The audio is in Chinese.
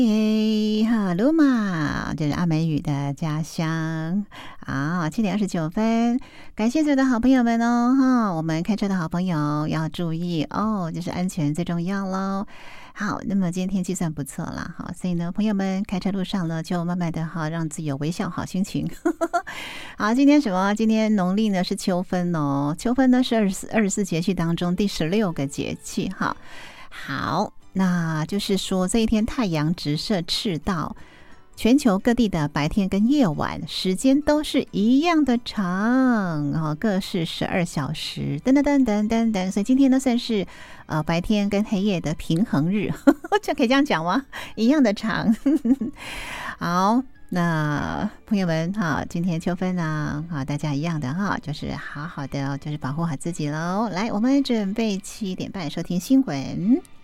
哈鲁玛，这是阿美语的家乡啊，7:29，感谢所有的好朋友们哦哈，我们开车的好朋友要注意哦，就是安全最重要喽。好，那么今天天气算不错啦，好，所以呢，朋友们开车路上呢，就慢慢的哈，让自己有微笑好心情。好，今天什么？今天农历呢是秋分哦，秋分呢是24节气当中第16个节气哈。好。那就是说这一天太阳直射赤道，全球各地的白天跟夜晚时间都是一样的长，各是12小时，等等等等等等，所以今天呢算是白天跟黑夜的平衡日，这可以这样讲吗？一样的长。好，那朋友们哈，今天秋分啊，大家一样的哈，就是好好的就是保护好自己喽。来，我们准备7点半收听新闻。